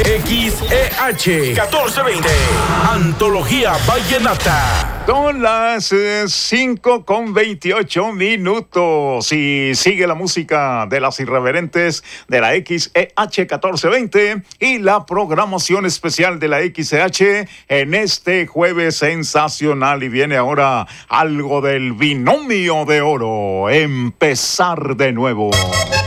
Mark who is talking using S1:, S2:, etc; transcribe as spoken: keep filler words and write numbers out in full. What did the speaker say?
S1: X E H catorce veinte, Antología Vallenata.
S2: Son las cinco con veintiocho minutos y sigue la música de las irreverentes de la X E H catorce veinte y la programación especial de la X E H en este jueves sensacional. Y viene ahora algo del binomio de oro, empezar de nuevo.